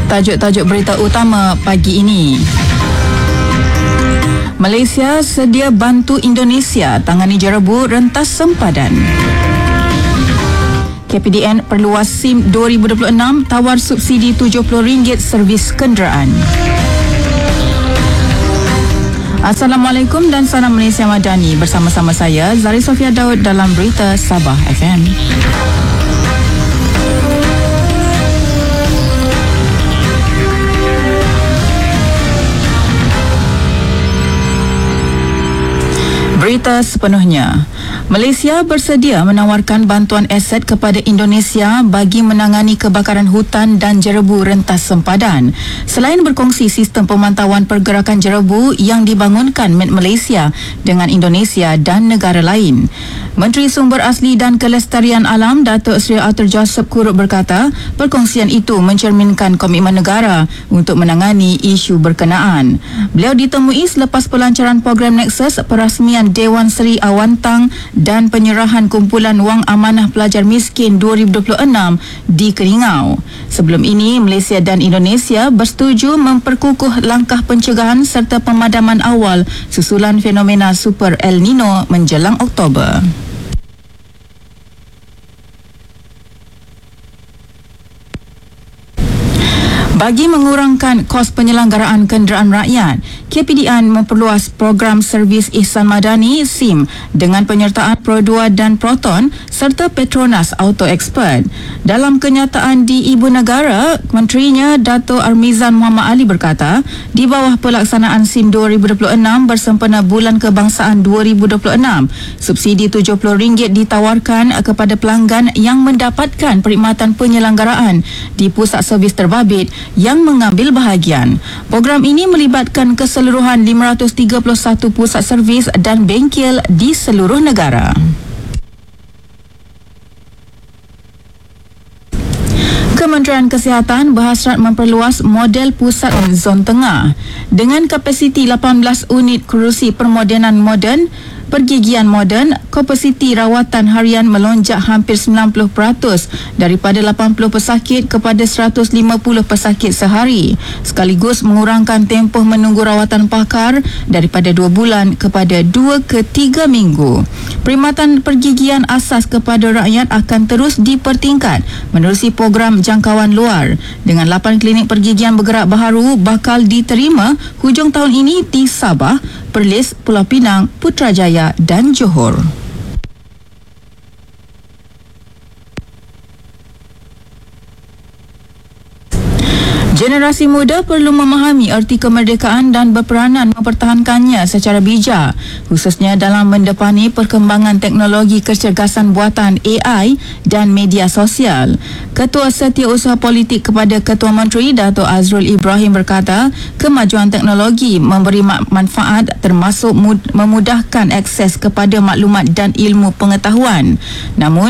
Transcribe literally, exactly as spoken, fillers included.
Tajuk-tajuk berita utama pagi ini. Malaysia sedia bantu Indonesia tangani jerebu rentas sempadan. K P D N perluas SIM dua ribu dua puluh enam tawar subsidi tujuh puluh ringgit servis kenderaan. Assalamualaikum dan salam Malaysia Madani. Bersama-sama saya Zari Sofia Daud dalam Berita Sabah F M. Berita sepenuhnya. Malaysia bersedia menawarkan bantuan aset kepada Indonesia bagi menangani kebakaran hutan dan jerebu rentas sempadan. Selain berkongsi sistem pemantauan pergerakan jerebu yang dibangunkan Met Malaysia dengan Indonesia dan negara lain. Menteri Sumber Asli dan Kelestarian Alam Datuk Seri Arthur Joseph Kurut berkata, perkongsian itu mencerminkan komitmen negara untuk menangani isu berkenaan. Beliau ditemui selepas pelancaran program Nexus perasmian Dewan Seri Awantang dan penyerahan kumpulan wang amanah pelajar miskin dua ribu dua puluh enam di Keringau. Sebelum ini, Malaysia dan Indonesia bersetuju memperkukuh langkah pencegahan serta pemadaman awal susulan fenomena Super El Nino menjelang Oktober. Bagi mengurangkan kos penyelenggaraan kenderaan rakyat, K P D N memperluas program servis Ihsan Madani SIM dengan penyertaan Pro dua dan Proton serta Petronas Auto Expert. Dalam kenyataan di Ibu Negara, Menterinya Dato' Armizan Muhammad Ali berkata, di bawah pelaksanaan SIM dua ribu dua puluh enam bersempena Bulan Kebangsaan dua ribu dua puluh enam, subsidi tujuh puluh ringgit ditawarkan kepada pelanggan yang mendapatkan perkhidmatan penyelenggaraan di pusat servis terbabit yang mengambil bahagian. Program ini melibatkan keseluruhan lima ratus tiga puluh satu pusat servis dan bengkel di seluruh negara. Kementerian Kesihatan berhasrat memperluas model pusat zon tengah dengan kapasiti lapan belas unit kerusi permodenan moden, pergigian moden. Kapasiti rawatan harian melonjak hampir sembilan puluh peratus daripada lapan puluh pesakit kepada seratus lima puluh pesakit sehari, sekaligus mengurangkan tempoh menunggu rawatan pakar daripada dua bulan kepada dua ke tiga minggu. Perkhidmatan pergigian asas kepada rakyat akan terus dipertingkat menerusi program jangkauan luar dengan lapan klinik pergigian bergerak baharu bakal diterima hujung tahun ini di Sabah, Perlis, Pulau Pinang, Putrajaya dan Johor. Generasi muda perlu memahami erti kemerdekaan dan berperanan mempertahankannya secara bijak, khususnya dalam mendepani perkembangan teknologi kecergasan buatan A I dan media sosial. Ketua Setiausaha Politik kepada Ketua Menteri Dato' Azrul Ibrahim berkata, kemajuan teknologi memberi manfaat termasuk memudahkan akses kepada maklumat dan ilmu pengetahuan. Namun,